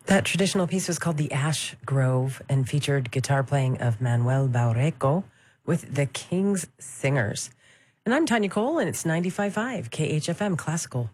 That traditional piece was called The Ash Grove and featured guitar playing of Manuel Baureco with the King's Singers. And I'm Tanya Cole, and it's 95.5 KHFM Classical.